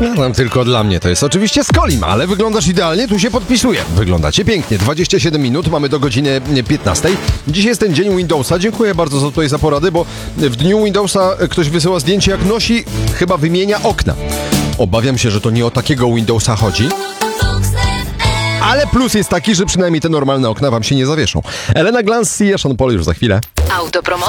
No, tylko dla mnie to jest oczywiście Skolim, ale wyglądasz idealnie, tu się podpisuję. Wyglądacie pięknie. 27 minut, mamy do godziny 15. Dzisiaj jest ten dzień Windowsa. Dziękuję bardzo za porady, bo w dniu Windowsa ktoś wysyła zdjęcie, jak nosi, chyba wymienia okna. Obawiam się, że to nie o takiego Windowsa chodzi. Ale plus jest taki, że przynajmniej te normalne okna wam się nie zawieszą. Elena Glans i Sean Paul już za chwilę. Autopromocja.